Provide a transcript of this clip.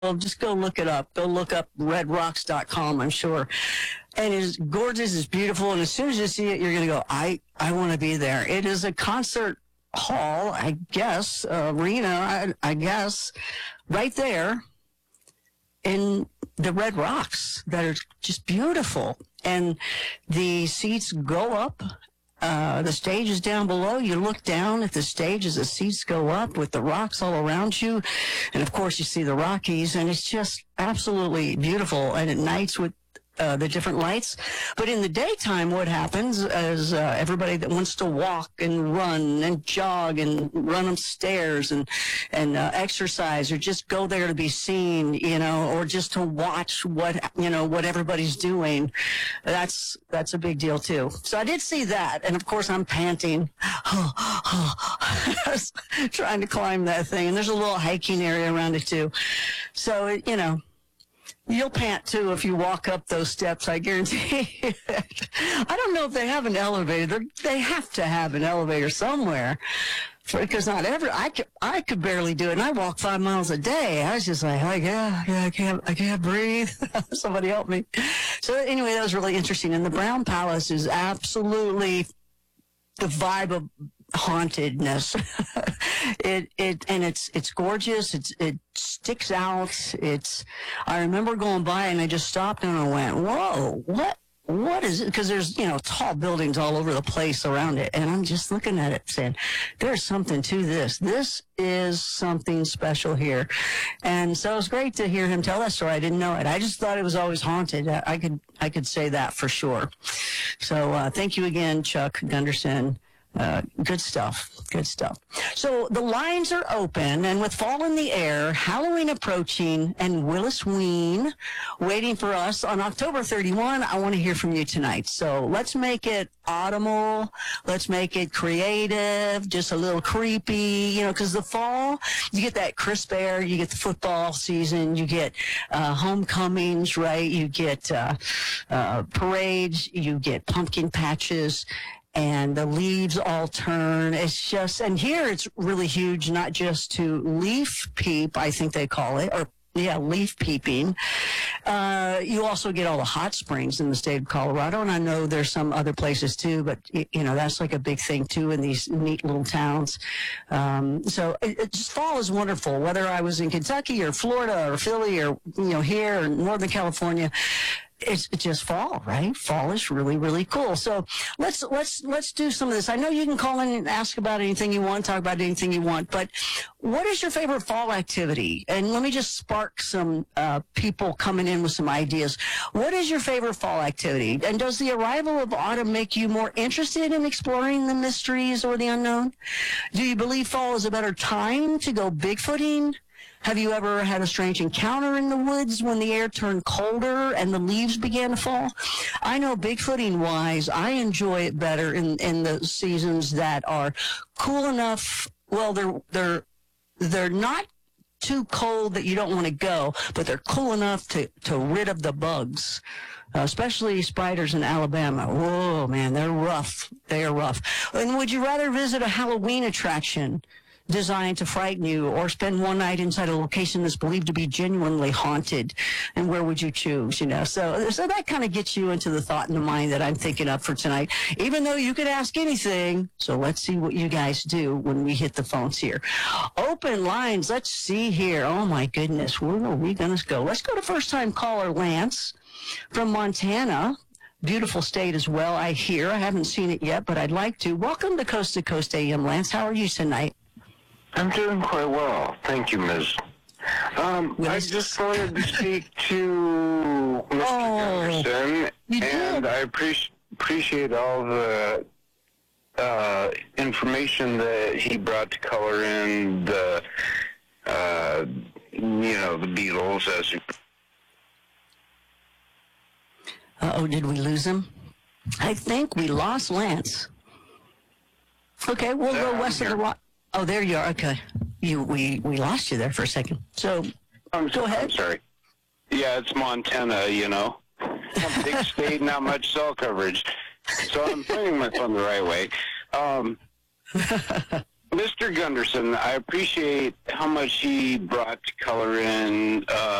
just go look it up. Go look up redrocks.com, I'm sure. And it's gorgeous, it's beautiful, and as soon as you see it, you're going to go, I want to be there. It is a concert hall, I guess, arena, I guess, right there in the Red Rocks that are just beautiful. And the seats go up. The stage is down below. You look down at the stage as the seats go up with the rocks all around you. And, of course, you see the Rockies, and it's just absolutely beautiful. And at nights with the different lights. But in the daytime, what happens is everybody that wants to walk and run and jog and run upstairs and exercise or just go there to be seen, or just to watch what everybody's doing, that's a big deal too. So I did see that, and of course I'm panting, trying to climb that thing. And there's a little hiking area around it too. So you'll pant too if you walk up those steps, I guarantee it. I don't know if they have an elevator. They have to have an elevator somewhere, because I could barely do it, and I walk 5 miles a day. I was just like, I can't breathe. Somebody help me. So anyway, that was really interesting. And the Brown Palace is absolutely the vibe of hauntedness. It's gorgeous. It sticks out. I remember going by and I just stopped and I went, whoa, what is it? Because there's, tall buildings all over the place around it. And I'm just looking at it saying, there's something to this. This is something special here. And so it was great to hear him tell that story. I didn't know it. I just thought it was always haunted. I could say that for sure. So thank you again, Chuck Gunderson. Good stuff. So the lines are open, and with fall in the air, Halloween approaching, and Willis Ween waiting for us on October 31, I want to hear from you tonight. So let's make it autumnal. Let's make it creative, just a little creepy, because the fall, you get that crisp air, you get the football season, you get homecomings, right? You get parades, you get pumpkin patches, and the leaves all turn. It's just, and here it's really huge, not just to leaf peep, I think they call it, leaf peeping. You also get all the hot springs in the state of Colorado, and I know there's some other places too, but that's like a big thing too in these neat little towns. So it just fall is wonderful, whether I was in Kentucky or Florida or Philly or here or Northern California. It's just fall, right? Fall is really, really cool. So let's do some of this. I know you can call in and ask about anything you want, talk about anything you want, but what is your favorite fall activity? And let me just spark some people coming in with some ideas. What is your favorite fall activity? And does the arrival of autumn make you more interested in exploring the mysteries or the unknown? Do you believe fall is a better time to go Bigfooting? Have you ever had a strange encounter in the woods when the air turned colder and the leaves began to fall? I know Bigfooting-wise, I enjoy it better in the seasons that are cool enough. Well, they're not too cold that you don't want to go, but they're cool enough to rid of the bugs, especially spiders in Alabama. Whoa, man, they're rough. They are rough. And would you rather visit a Halloween attraction designed to frighten you, or spend one night inside a location that's believed to be genuinely haunted? And where would you choose? So that kind of gets you into the thought and the mind that I'm thinking of for tonight, even though you could ask anything. So let's see what you guys do when we hit the phones here. Open lines. Let's see here. Oh my goodness, where are we gonna go? Let's go to first time caller Lance from Montana. Beautiful state as well, I hear. I haven't seen it yet, but I'd like to. Welcome to Coast AM, Lance. How are you tonight? I'm doing quite well. Thank you, Ms. I just wanted to speak to Mr. Gunderson, and I appreciate all the information that he brought to color in the Beatles as. Did we lose him? I think we lost Lance. Okay, we'll go west of the rock. Oh, there you are. Okay. We lost you there for a second. So, go ahead. I'm sorry. Yeah, it's Montana, A big state, not much cell coverage. So I'm putting my phone the right way. Mr. Gunderson, I appreciate how much he brought to color in